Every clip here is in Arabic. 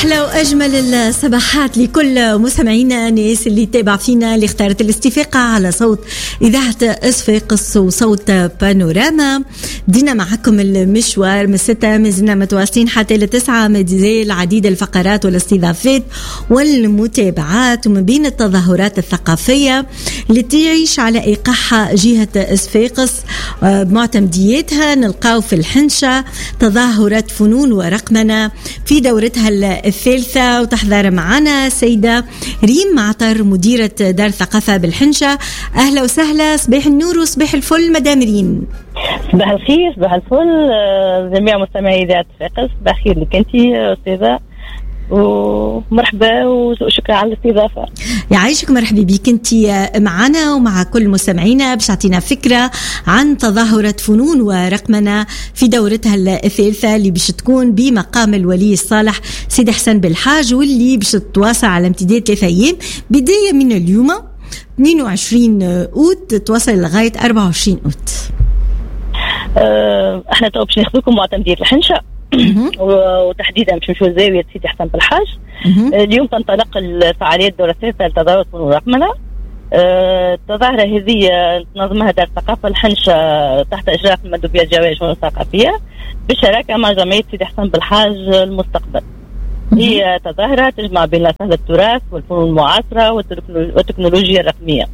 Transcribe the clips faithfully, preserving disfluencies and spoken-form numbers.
أحلى وأجمل الصباحات لكل مستمعينا، ناس اللي تابع فينا، اللي اختارت الاستفاقة على صوت إذاعة إصفاقس وصوت بانوراما. بدينا معكم المشوار من ستة، مازلنا متواصلين حتى لتسعة، مازال عديد الفقرات والاستضافات والمتابعات، ومن بين التظاهرات الثقافية اللي تعيش على إيقاعها جهة إصفاقس بمعتمدياتها، نلقاو في الحنشة تظاهرة فنون ورقمنة في دورتها الثالثة، وتحضر معنا سيدة ريم معطر مديرة دار الثقافة بالحنشة. أهلا وسهلا، صباح النور وصباح الفل مدام ريم. صباح الخير، صباح الفل جميع مستمعي إذاعة إصفاقس. صباح الخير لك أنت أستاذة، ومرحبا وشكرا على الاستضافة. يعيشك، مرحبا بك انت معنا ومع كل مستمعينا باش تعطينا فكرة عن تظاهرة فنون ورقمنة في دورتها الثالثة اللي باش تكون بمقام الولي الصالح سيدي حسن بالحاج، واللي باش تتواصل على امتداد ثلاثة أيام بداية من اليوم اثنين وعشرين أوت تواصل لغاية أربعة وعشرين أوت. أه احنا تو باش ناخذكم معتمدية الحنشة وتحديدا باش نمشيو لزاوية سيدي حسن بالحاج. اليوم تنطلق الفعاليات الدورة الثالثة لتظاهرة فنون ورقمنة. التظاهرة هذه تنظمها دار الثقافة الحنشة تحت إشراف المندوبية الجوية للشؤون الثقافية بالشراكة مع جمعية سيدي حسن بالحاج المستقبل. هي تظاهرة تجمع بين سهل التراث والفنون المعاصرة والتكنولوجيا الرقمية.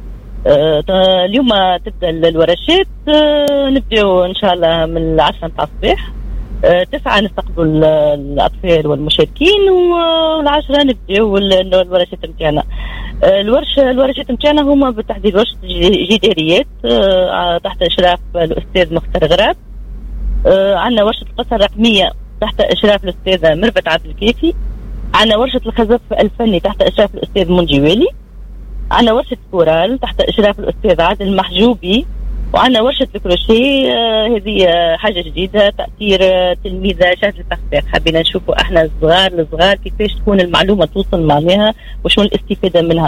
اليوم تبدأ الورشات، نبدأ إن شاء الله من العشرة متاع الصباح، تسعة نستقبل الأطفال والمشاركين، والعشرة نبدأ الورشات متاعنا. الورشة الورشات متاعنا هما بالتحديد ورشة جداريات تحت إشراف الأستاذ مختار غراب. عندنا ورشة القصة الرقمية تحت إشراف الأستاذ مربت عبد الكافي. عندنا ورشة الخزف الفني تحت إشراف الأستاذ منجي والي. عندنا ورشة كورال تحت إشراف الأستاذ عادل المحجوبي. وعندنا ورشة الكروشيه، آه هذه آه حاجة جديدة، تأثير آه تلميذة شهد الفخفاخ. حبينا نشوفوا احنا الصغار الصغار كيفاش تكون المعلومة توصل معناها وشون الاستفادة منها.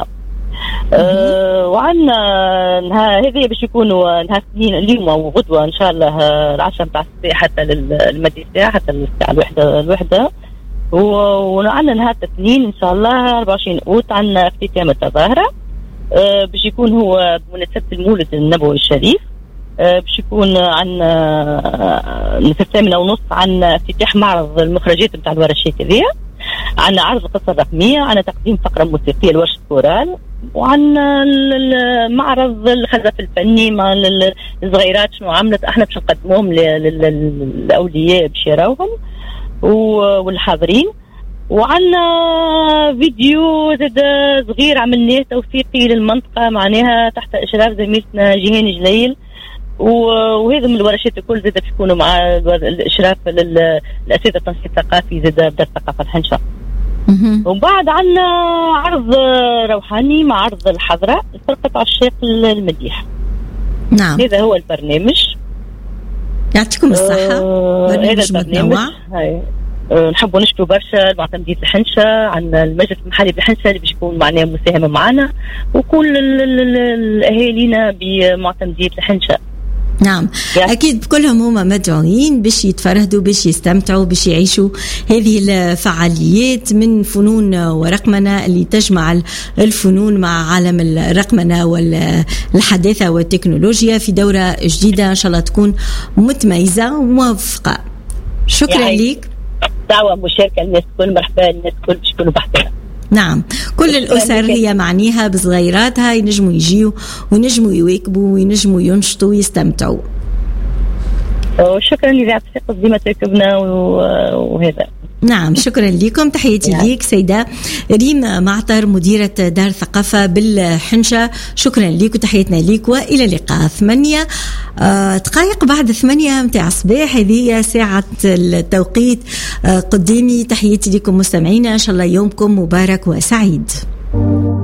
آه وعندنا هذه باش يكونوا نهار اثنين اليوم وغدوة ان شاء الله العشرة متاع الصباح حتى للمدي ساعة حتى الساعة الواحدة الواحدة. وعندنا نهار اثنين ان شاء الله أربعة وعشرين أوت عندنا اختتام التظاهرة، آه باش يكون هو بمناسبة المولد النبوي الشريف. آه باش يكون عندنا في الثامنة ونص عندنا افتتاح معرض المخرجات نتاع الورشات هذيا. عندنا عرض القصة الرقمية، عندنا تقديم فقرة موسيقية لورشة كورال، وعندنا معرض الخزف الفني مع الصغيرات شنو عملت احنا باش نقدموهم للأولياء باش يراوهم والحاضرين. وعندنا فيديو زاد صغير عملناه توثيقي للمنطقة معناها تحت إشراف زميلتنا جيهان جليل، وهذا من الورشات الكل زاد باش يكونوا مع الإشراف للأساتذة التنسيق الثقافي زاد دار الثقافة الحنشة. وبعد عندنا عرض روحاني مع عرض الحضرة فرقة عشاق المديح. نعم، هذا هو البرنامج. يعطيكم الصحة. آه برنامج متنوع. أه نحب نشكر برشا معتمدية الحنشة عن المجلس المحلي بالحنشة اللي باش يكون معناه مساهمة معنا، وكل الأهالينا بمعتمدية الحنشة. نعم يعني. أكيد كلهم هما مدعوين باش يتفرهدوا باش يستمتعوا باش يعيشوا هذه الفعاليات من فنون ورقمنة اللي تجمع الفنون مع عالم الرقمنة والحداثة والتكنولوجيا في دورة جديدة إن شاء الله تكون متميزة وموفقة. شكرا يعني. لك. دعوة مشاركة الناس كل مرحبا، الناس كل باش يكونوا بحثنا. نعم، كل الأسر هي معنيها بصغيراتها ينجموا يجيوا وينجموا يواكبوا وينجموا ينشطوا ويستمتعوا. وشكرا لإذاعة إصفاقس ديما تركبنا وهذا. نعم، شكرا لكم. تحياتي يعني. ليك سيدة ريم معطر مديرة دار الثقافة بالحنشة، شكرا ليك وتحياتنا ليك، وإلى اللقاء. ثمانية آه دقائق بعد ثمانية متاع الصباح، هذه ساعة التوقيت آه قدامي. تحياتي لكم مستمعينا، إن شاء الله يومكم مبارك وسعيد.